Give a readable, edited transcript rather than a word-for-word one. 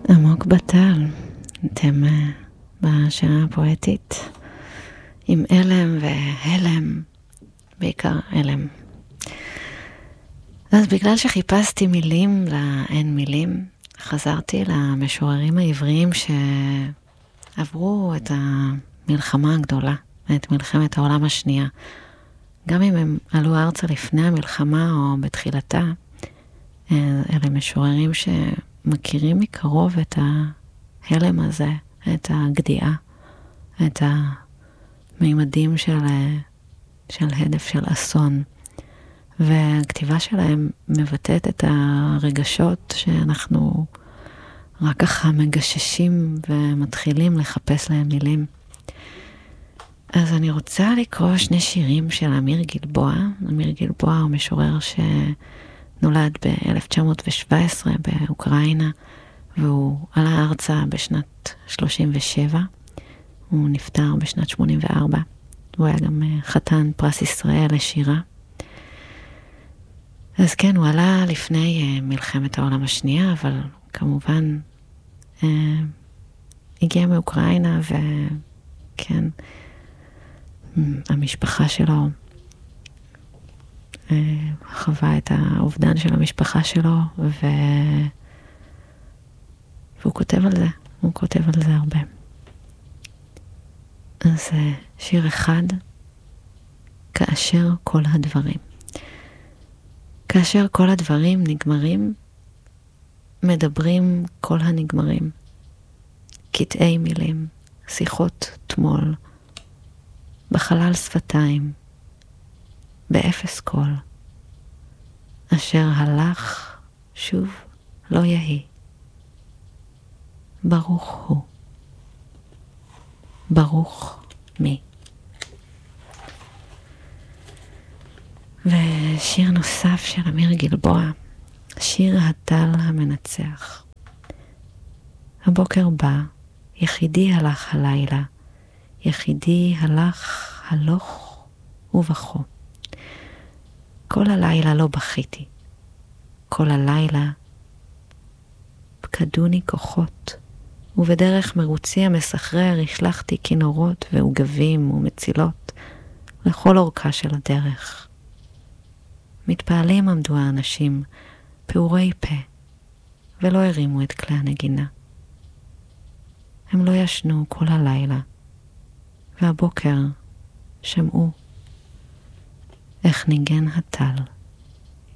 עמוק בטל, אתם בשעה הפואטית עם אלם והלם, בעיקר אלם. אז בגלל שחיפשתי מילים לאין מילים, חזרתי למשוררים העבריים שעברו את המלחמה הגדולה, את מלחמת העולם השנייה. גם אם הם עלו ארצה לפני המלחמה או בתחילתה, אלה משוררים שמכירים מקרוב את ההלם הזה, את הגדיעה, את המימדים של הדף של אסון. והכתיבה שלהם מבטאת את הרגשות שאנחנו רק ככה מגששים ומתחילים לחפש להם מילים. אז אני רוצה לקרוא שני שירים של אמיר גלבוע. אמיר גלבוע הוא משורר שנולד ב-1917 באוקראינה, והוא עלה ארצה בשנת 37. הוא נפטר בשנת 84. הוא היה גם חתן פרס ישראל לשירה. אז כן, הוא עלה לפני מלחמת העולם השנייה, אבל כמובן הגיע מאוקראינה, וכן, המשפחה שלו חווה את האובדן של המשפחה שלו, והוא כותב על זה, הוא כותב על זה הרבה. אז שיר אחד, כאשר כל הדברים. כאשר כל הדברים נגמרים, מדברים כל הנגמרים. קטעי מילים, שיחות תמול, בחלל שפתיים, באפס קול. אשר הלך שוב לא יהי. ברוך הוא. ברוך מי. ושיר נוסף של אמיר גלבוע, שיר הטל המנצח. הבוקר בא, יחידי הלך הלילה, יחידי הלך הלוך ובכו. כל הלילה לא בכיתי, כל הלילה פקדוני כוחות, ובדרך מרוצי המסחרר השלחתי כינורות ועוגבים ומצילות לכל אורכה של הדרך. מתפעלים עמדו האנשים, פעורי פה, ולא הרימו את כלי הנגינה. הם לא ישנו כל הלילה, והבוקר שמעו איך ניגן הטל.